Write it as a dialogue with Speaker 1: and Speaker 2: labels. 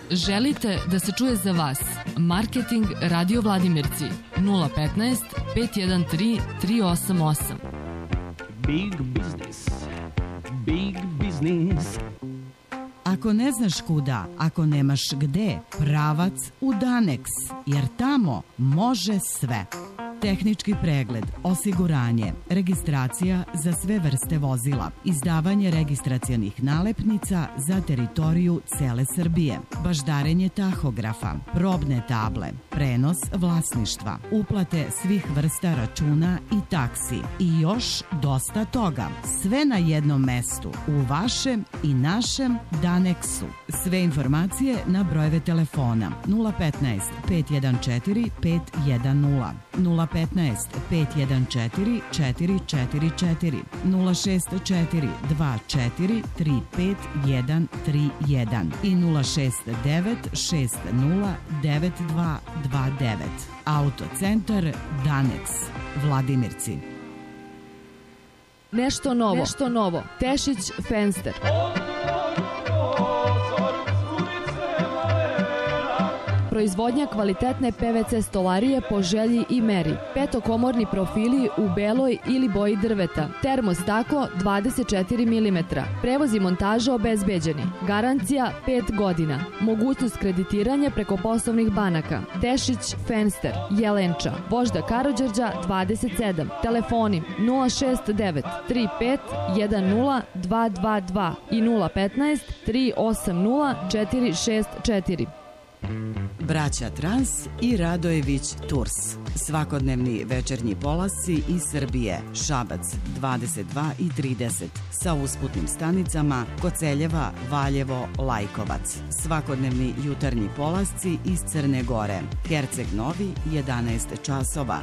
Speaker 1: Želite da se čuje za vas? Marketing Radio Vladimirci 015 513 388.
Speaker 2: Big business. Big business.
Speaker 3: Ako ne znaš kuda, ako nemaš gde, pravac u Danex, jer tamo može sve. Tehnički pregled, osiguranje, registracija za sve vrste vozila, izdavanje registracionih nalepnica za teritoriju cele Srbije, baždarenje tahografa, probne table, prenos vlasništva, uplate svih vrsta računa i taksi i još dosta toga. Sve na jednom mestu, u vašem i našem Danexu. Sve informacije na brojeve telefona 015 514 510, 015 514 444, 064 24 35131 i 069 60 9229. Autocentar Danex, Vladimirci.
Speaker 4: Nešto novo. Tešić Fenster. Proizvodnja kvalitetne PVC stolarije po želji i meri. Petokomorni profili u beloj ili boji drveta. Termostaklo 24 mm. Prevoz i montaža obezbeđeni. Garancija 5 godina. Mogućnost kreditiranja preko poslovnih banaka. Tešić Fenster, Jelenča, Vožda Karađorđa 27. Telefoni 069 35 10 222 i 015 380 464.
Speaker 3: Braća Trans i Radojević Tours. Svakodnevni večernji polasci iz Srbije. Šabac 22 i 30 sa usputnim stanicama Koceljeva, Valjevo, Lajkovac. Svakodnevni jutarnji polasci iz Crne Gore. Herceg Novi 11 časova.